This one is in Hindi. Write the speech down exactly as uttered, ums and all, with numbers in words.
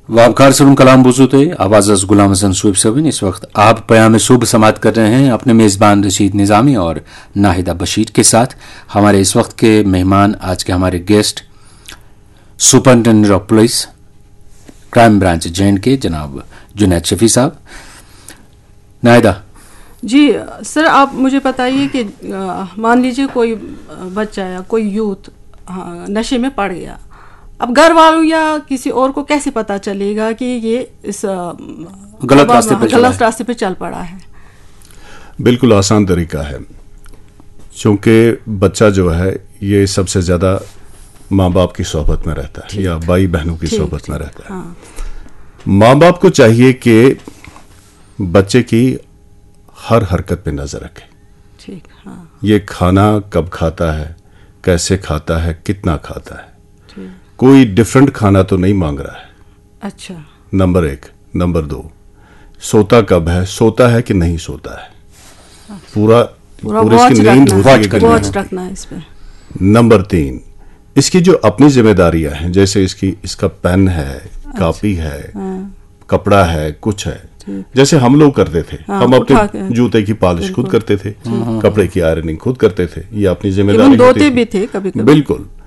वाबकार सरून कलाम बुजुते आवाज गुलाम हसन सुब सबिन। इस वक्त आप पयाम सुब समात कर रहे हैं अपने मेज़बान रशीद निज़ामी और नाहिदा बशीर के साथ। हमारे इस वक्त के मेहमान, आज के हमारे guest superintendent of police crime branch J and के जनाब जुनैद शफी साहब। नाहिदा जी सर, आप मुझे बताइए कि मान लीजिए कोई बच्चा या कोई यूथ नशे में पड़ गया, अब घर वालों या किसी और को कैसे पता चलेगा कि ये इस गलत रास्ते पे गलत रास्ते पे चल पड़ा है? बिल्कुल आसान तरीका है, क्योंकि बच्चा जो है ये सबसे ज़्यादा माँ बाप की सोहबत में रहता है या भाई बहनों की सोहबत में रहता है। हाँ। माँ बाप को चाहिए कि बच्चे की हर हरकत पे नजर रखे। ठीक, हाँ। ये खाना कब खाता है, कैसे खाता है, कितना खाता है, कोई डिफरेंट खाना तो नहीं मांग रहा है। अच्छा, नंबर एक। नंबर दो, सोता कब है, सोता है कि नहीं सोता है, पूरा पूरी इसकी नींद रखना है इस पे। नंबर तीन, इसकी जो अपनी जिम्मेदारियां हैं, जैसे इसकी इसका पेन है, अच्छा, कापी है, हाँ, कपड़ा है, कुछ है, जैसे हम लोग करते थे। हाँ, हम अपने जूते की पॉलिश खुद करते थे, कपड़े की आयरनिंग खुद करते थे, ये अपनी जिम्मेदारी धोते भी थे कभी कभी। बिल्कुल।